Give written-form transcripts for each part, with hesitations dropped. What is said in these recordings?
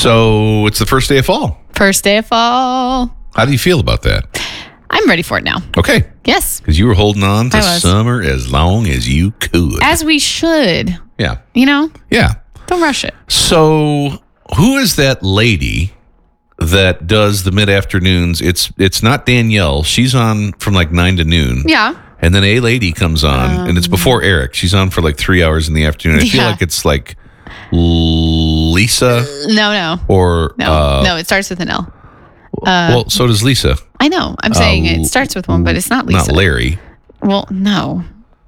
So it's the first day of fall. First day of fall. How do you feel about that? I'm ready for it now. Okay. Yes. Because you were holding on to summer as long as you could. As we should. Yeah. You know? Yeah. Don't rush it. So who is that lady that does the mid-afternoons? It's not Danielle. She's on from like 9 to noon. Yeah. And then a lady comes on, and it's before Eric. She's on for like 3 hours in the afternoon. I feel like it's like Lisa. No. Or no, it starts with an L. Well, so does Lisa. I know. I'm saying it starts with one, but it's not Lisa. Not Larry. Well, no.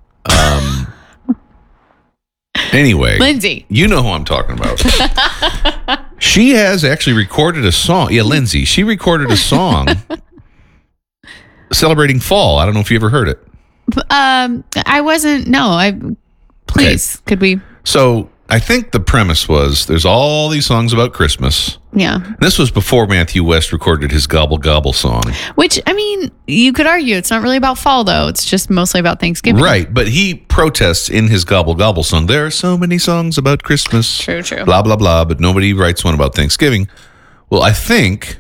Anyway. Lindsay. You know who I'm talking about. She has actually recorded a song. Yeah, Lindsay. She recorded a song celebrating fall. I don't know if you ever heard it. I wasn't. No, please, could we? So I think the premise was there's all these songs about Christmas. Yeah. This was before Matthew West recorded his Gobble Gobble song. Which, I mean, you could argue it's not really about fall, though. It's just mostly about Thanksgiving. Right. But he protests in his Gobble Gobble song. There are so many songs about Christmas. True. Blah, blah, blah. But nobody writes one about Thanksgiving. Well, I think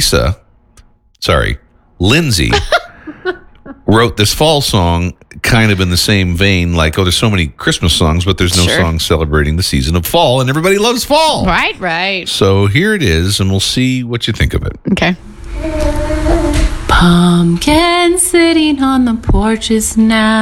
Lindsay wrote this fall song kind of in the same vein, like, there's so many Christmas songs, but there's no songs celebrating the season of fall, and everybody loves fall. Right. So here it is, and we'll see what you think of it. Okay. Pumpkin sitting on the porches now.